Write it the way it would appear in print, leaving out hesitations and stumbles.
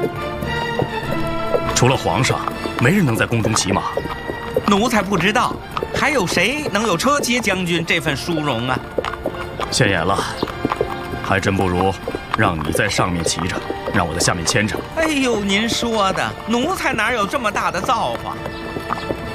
除了皇上，没人能在宫中骑马。 奴才不知道，还有谁能有车骑将军这份殊荣啊？ 现眼了，还真不如让你在上面骑着，让我在下面牵着。 哎呦，您说的，奴才哪有这么大的造化？